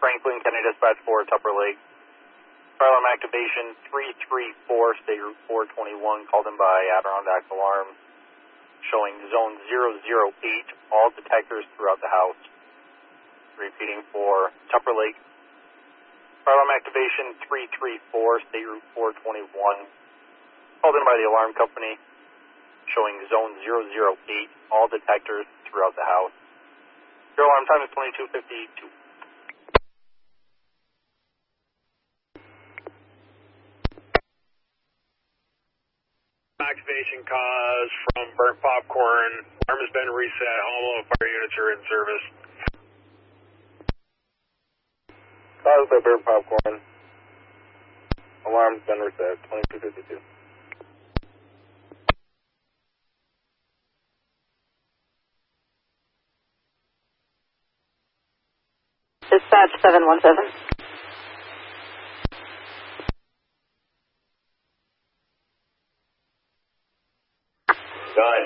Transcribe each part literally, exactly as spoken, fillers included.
Franklin County Dispatch for Tupper Lake. Fire alarm activation three three four, State Route four twenty-one, called in by Adirondack Alarm, showing zone zero zero eight, all detectors throughout the house. Repeating for Tupper Lake. Fire alarm activation three three four, State Route four twenty-one, called in by the alarm company, showing zone zero zero eight, all detectors throughout the house. Your alarm time is twenty-two fifty-two. Activation cause from burnt popcorn. Alarm has been reset. All of fire units are in service. Caused by burnt popcorn. Alarm's been reset. twenty-two fifty-two. Dispatch seven one seven. Done.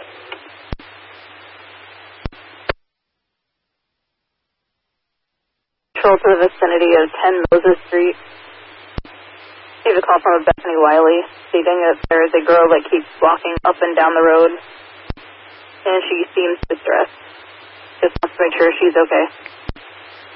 Control to the vicinity of ten Moses Street. Receive a call from a Bethany Wiley stating that there is a girl that keeps walking up and down the road and she seems distressed. Just wants to make sure she's okay.